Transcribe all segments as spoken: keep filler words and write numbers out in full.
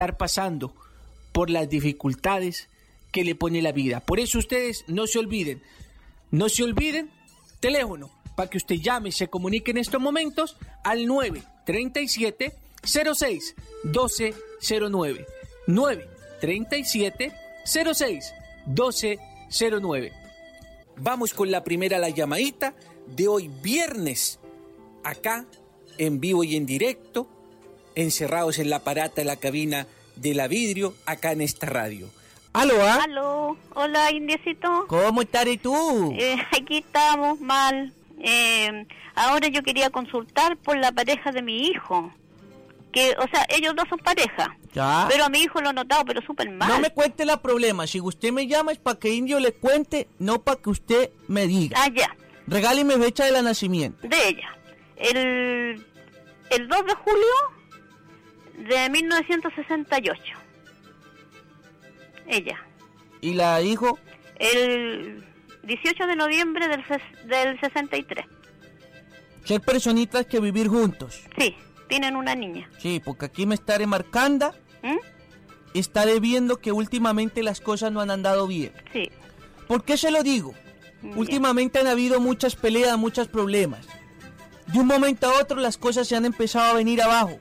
estar pasando por las dificultades que le pone la vida. Por eso ustedes no se olviden, no se olviden, teléfono, para que usted llame y se comunique en estos momentos al nueve treinta y siete, cero seis, doce cero nueve. nueve treinta y siete, cero seis, doce cero nueve. Vamos con la primera, la llamadita de hoy viernes, acá en vivo y en directo, encerrados en la parata de la cabina de la vidrio, acá en esta radio. ¿Aló, ah? Aló, hola, Indiecito. ¿Cómo estás tú? Eh, aquí estamos mal. Eh, ahora yo quería consultar por la pareja de mi hijo. Que, o sea, ellos dos son pareja. Ya. Pero a mi hijo lo he notado, pero súper mal. No me cuente la problema. Si usted me llama es para que Indio le cuente, no para que usted me diga. Ah, ya. Regáleme fecha de la nacimiento. De ella. El, el dos de julio de mil novecientos sesenta y ocho. Ella. ¿Y la hijo? El dieciocho de noviembre del, ses, del sesenta y tres. Ser personitas que vivir juntos. Sí, tienen una niña. Sí, porque aquí me estaré marcando. ¿Mm? Estaré viendo que últimamente las cosas no han andado bien. Sí. ¿Por qué se lo digo? Bien. Últimamente han habido muchas peleas, muchos problemas. De un momento a otro las cosas se han empezado a venir abajo.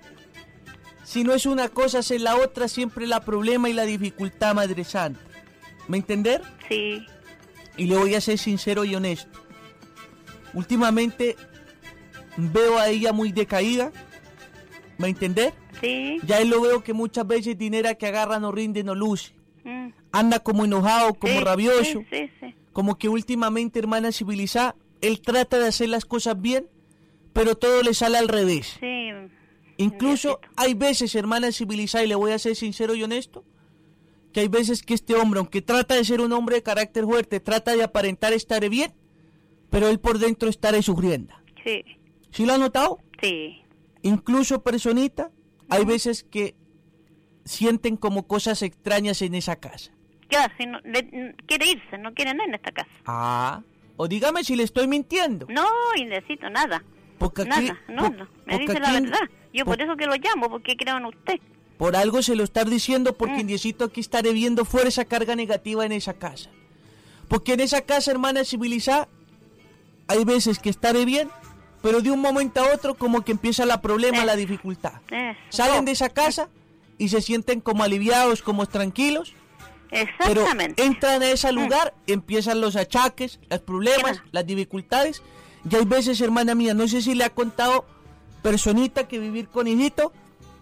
Si no es una cosa, es la otra, siempre la problema y la dificultad, Madre Santa. ¿Me entender? Sí. Y le voy a ser sincero y honesto. Últimamente veo a ella muy decaída. ¿Me entender? Sí. Ya él lo veo que muchas veces dinero que agarra no rinde, no luce. Mm. Anda como enojado, como Sí, rabioso. Sí, sí, sí. Como que últimamente, hermana civilizada, él trata de hacer las cosas bien, pero todo le sale al revés. Sí. Incluso Diosito. hay veces, hermana civilizada, y le voy a ser sincero y honesto, que hay veces que este hombre, aunque trata de ser un hombre de carácter fuerte, trata de aparentar estar bien, pero él por dentro estará sufriendo. Sí. ¿Sí lo ha notado? Sí. Incluso, personita, hay veces que sienten como cosas extrañas en esa casa. Ya, si no, le, quiere irse, no quiere nada en esta casa. Ah, o dígame si le estoy mintiendo. No, Indecito, nada. Porque aquí, Nada, no, por, no. Me porque dice la aquí- verdad. Yo por, por eso que lo llamo, porque creo en usted. por algo se lo está diciendo, porque Mm. Indiecito aquí estaré viendo fuera esa carga negativa en esa casa. Porque en esa casa, hermana civilizada, hay veces que estaré bien, pero de un momento a otro como que empieza la problema, Eh. la dificultad. Eso. Salen de esa casa y se sienten como aliviados, como tranquilos, pero Exactamente. entran a ese lugar, empiezan los achaques, los problemas, ¿Qué más? las dificultades. Y hay veces, hermana mía, no sé si le ha contado personita que vivir con hijito,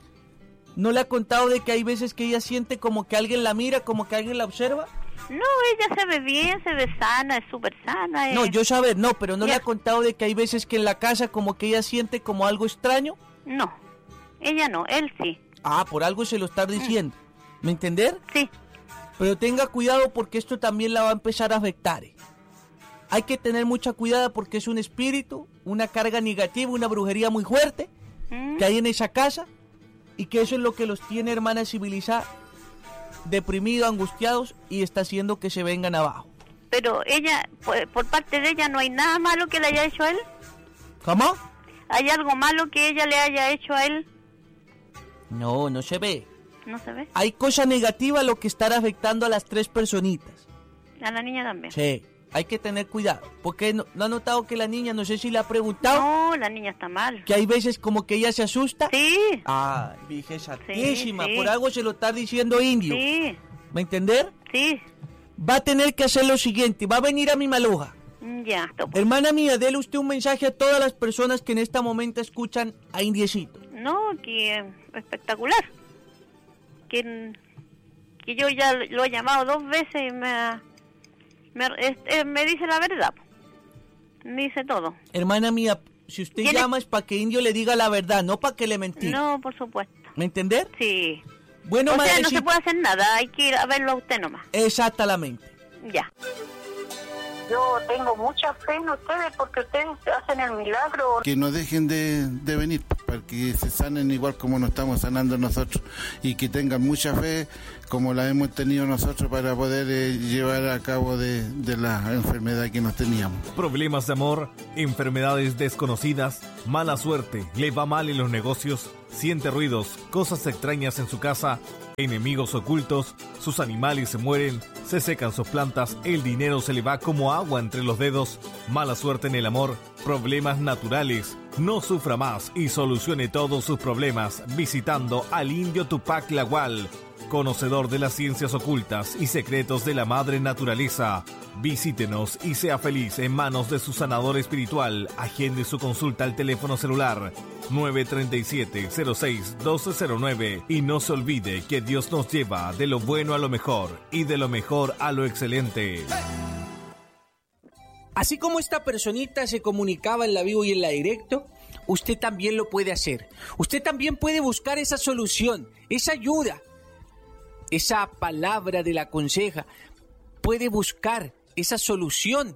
no le ha contado de que hay veces que ella siente como que alguien la mira, como que alguien la observa. No, ella se ve bien, se ve sana, es súper sana. No, eh. yo saber, no, pero no Ya. le ha contado de que hay veces que en la casa como que ella siente como algo extraño. No, ella no, él sí. Ah, por algo se lo está diciendo. ¿Me entender? Sí. Pero tenga cuidado porque esto también la va a empezar a afectar. ¿eh? Hay que tener mucha cuidado porque es un espíritu, una carga negativa, una brujería muy fuerte ¿Mm? que hay en esa casa y que eso es lo que los tiene, hermana civilizada, deprimidos, angustiados y está haciendo que se vengan abajo. Pero ella, por, por parte de ella, ¿no hay nada malo que le haya hecho a él? ¿Cómo? ¿Hay algo malo que ella le haya hecho a él? No, no se ve. ¿No se ve? Hay cosa negativa lo que estará afectando a las tres personitas. A la niña también. Sí, hay que tener cuidado. Porque no, no ha notado que la niña, no sé si le ha preguntado, No, la niña está mal. que hay veces como que ella se asusta. Sí, Ah, Virgen Santísima, sí. por algo se lo está diciendo Indio. sí, ¿Me entender? sí. Va a tener que hacer lo siguiente, va a venir a mi maloja. Mm, Ya, topo. Hermana mía, dele usted un mensaje a todas las personas que en este momento escuchan a Indiecito. No, que eh, espectacular. Que, que yo ya lo he llamado dos veces y me, me, este, me dice la verdad. Me dice todo. Hermana mía, si usted ¿Tiene- llama es para que Indio le diga la verdad, no para que le mentira. No, por supuesto. ¿Me entender? Sí. Bueno, o sea, no madrecita. se puede hacer nada, hay que ir a verlo a usted nomás. Exactamente. Ya. Yo tengo mucha fe en ustedes porque ustedes hacen el milagro. Que no dejen de, de venir, para que se sanen igual como nos estamos sanando nosotros y que tengan mucha fe como la hemos tenido nosotros para poder eh, llevar a cabo de, de la enfermedad que nos teníamos. Problemas de amor, enfermedades desconocidas, mala suerte, le va mal en los negocios. siente ruidos, cosas extrañas en su casa, enemigos ocultos, sus animales se mueren, se secan sus plantas, el dinero se le va como agua entre los dedos, mala suerte en el amor, problemas naturales. No sufra más y solucione todos sus problemas visitando al indio Tupac Lagual, conocedor de las ciencias ocultas y secretos de la madre naturaleza. Visítenos y sea feliz en manos de su sanador espiritual. Agende su consulta al teléfono celular nueve tres siete, cero seis, uno dos cero nueve y no se olvide que Dios nos lleva de lo bueno a lo mejor y de lo mejor a lo excelente. Así como esta personita se comunicaba en la vivo y en la directo, usted también lo puede hacer. Usted también puede buscar esa solución, esa ayuda, esa palabra de la conseja. Puede buscar esa solución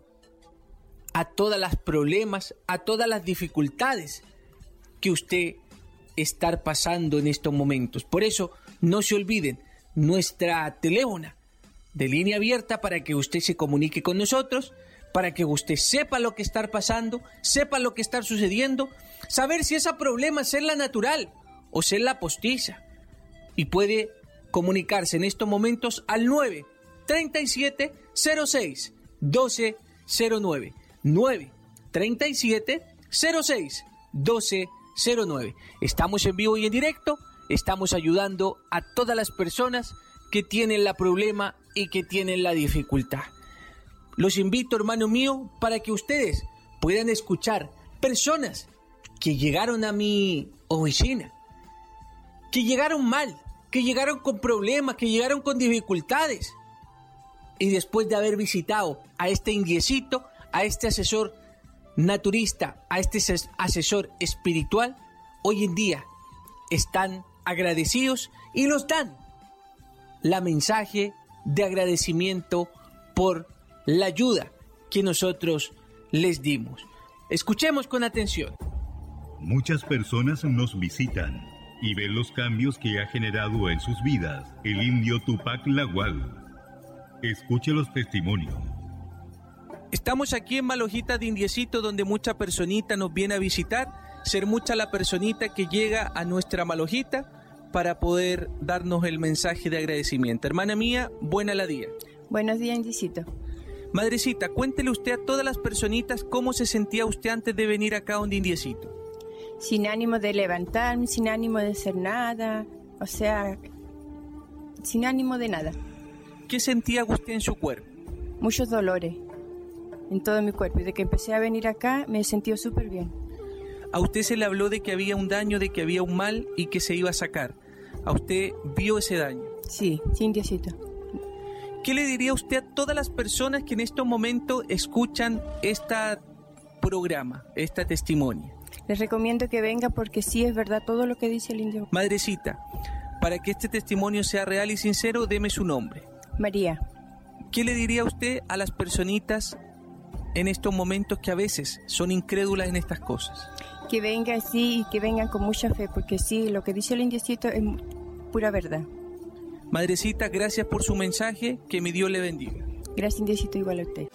a todas las problemas, a todas las dificultades que usted está pasando en estos momentos. Por eso, no se olviden, nuestra teléfono de línea abierta para que usted se comunique con nosotros, para que usted sepa lo que está pasando, sepa lo que está sucediendo, saber si ese problema es la natural o es la postiza. Y puede comunicarse en estos momentos al nueve tres siete, cero seis, uno dos cero nueve. nueve tres siete, cero seis, uno dos cero nueve. Estamos en vivo y en directo, estamos ayudando a todas las personas que tienen el problema y que tienen la dificultad. Los invito, hermano mío, para que ustedes puedan escuchar personas que llegaron a mi oficina, que llegaron mal, que llegaron con problemas, que llegaron con dificultades. Y después de haber visitado a este indiecito, a este asesor naturista, a este asesor espiritual, hoy en día están agradecidos y nos dan la mensaje de agradecimiento por la ayuda que nosotros les dimos. Escuchemos con atención. Muchas personas nos visitan y ven los cambios que ha generado en sus vidas el indio Tupac Lagual. Escuche los testimonios. Estamos aquí en Malojita de Indiecito, donde mucha personita nos viene a visitar. Ser mucha la personita que llega a nuestra Malojita para poder darnos el mensaje de agradecimiento. Hermana mía, buena la día. Buenos días, Indiecito. Madrecita, cuéntele usted a todas las personitas cómo se sentía usted antes de venir acá donde Indiecito. Sin ánimo de levantarme, sin ánimo de hacer nada, o sea, sin ánimo de nada. ¿Qué sentía usted en su cuerpo? Muchos dolores en todo mi cuerpo. Desde que empecé a venir acá me he sentido súper bien. A usted se le habló de que había un daño, de que había un mal y que se iba a sacar. ¿A usted vio ese daño? Sí, sí, Indiecito. ¿Qué le diría usted a todas las personas que en estos momentos escuchan este programa, este testimonio? Les recomiendo que vengan porque sí es verdad todo lo que dice el indio. Madrecita, para que este testimonio sea real y sincero, deme su nombre. María. ¿Qué le diría usted a las personitas en estos momentos que a veces son incrédulas en estas cosas? Que vengan, sí, y que vengan con mucha fe, porque sí, lo que dice el indiecito es pura verdad. Madrecita, gracias por su mensaje, que mi Dios le bendiga. Gracias, indiecito, igual a usted.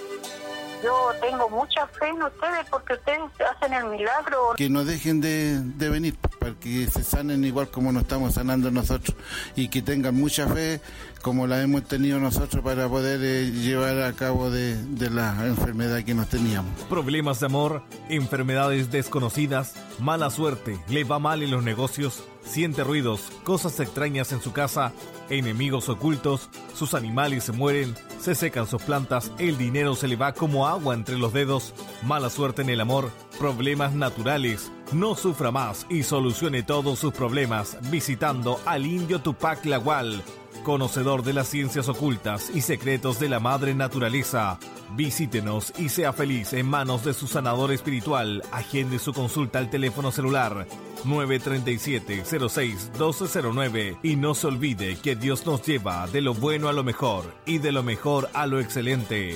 Yo tengo mucha fe en ustedes porque ustedes hacen el milagro. Que no dejen de, de venir, para que se sanen igual como nos estamos sanando nosotros y que tengan mucha fe como la hemos tenido nosotros para poder eh, llevar a cabo de, de la enfermedad que nos teníamos. Problemas de amor, enfermedades desconocidas, mala suerte, le va mal en los negocios, siente ruidos, cosas extrañas en su casa, enemigos ocultos, sus animales se mueren, se secan sus plantas, el dinero se le va como agua entre los dedos, mala suerte en el amor, problemas naturales. No sufra más y solucione todos sus problemas visitando al indio Tupac Lagual, conocedor de las ciencias ocultas y secretos de la madre naturaleza. Visítenos y sea feliz en manos de su sanador espiritual. Agende su consulta al teléfono celular nueve tres siete, cero seis, uno dos cero nueve y no se olvide que Dios nos lleva de lo bueno a lo mejor y de lo mejor a lo excelente.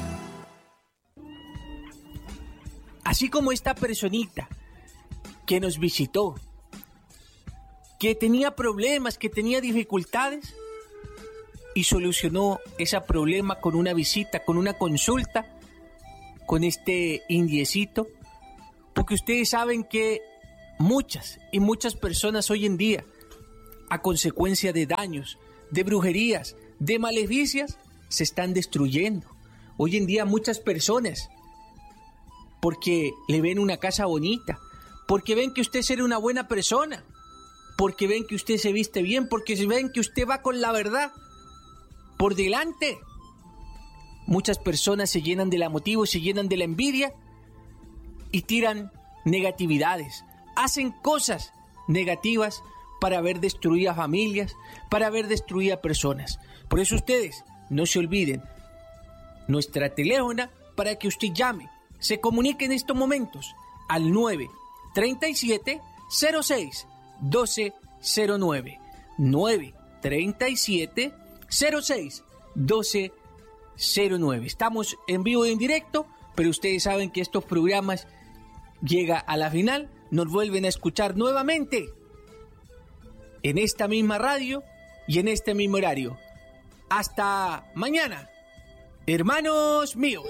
Así como esta personita que nos visitó, que tenía problemas, que tenía dificultades y solucionó ese problema con una visita, con una consulta, con este indiecito, porque ustedes saben que muchas y muchas personas hoy en día, a consecuencia de daños, de brujerías, de maleficias, se están destruyendo. Hoy en día muchas personas, porque le ven una casa bonita, porque ven que usted será una buena persona, porque ven que usted se viste bien, porque ven que usted va con la verdad por delante. Muchas personas se llenan de la motivo, se llenan de la envidia y tiran negatividades, hacen cosas negativas para ver destruidas familias, para ver destruidas personas. Por eso ustedes no se olviden nuestra teléfono para que usted llame, se comunique en estos momentos al nueve treinta y siete cero seis doce cero nueve, nueve treinta y siete cero seis doce cero nueve. Estamos en vivo y en directo, pero ustedes saben que estos programas llega a la final, nos vuelven a escuchar nuevamente en esta misma radio y en este mismo horario. Hasta mañana, hermanos míos.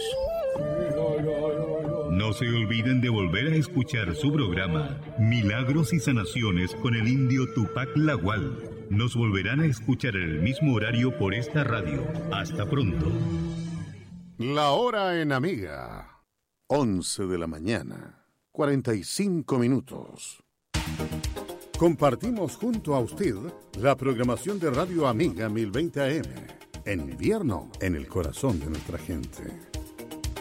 No se olviden de volver a escuchar su programa Milagros y Sanaciones con el indio Tupac Lagual. Nos volverán a escuchar en el mismo horario por esta radio. Hasta pronto. La hora en Amiga, once de la mañana, cuarenta y cinco minutos. Compartimos junto a usted la programación de Radio Amiga mil veinte A M. En invierno, en el corazón de nuestra gente.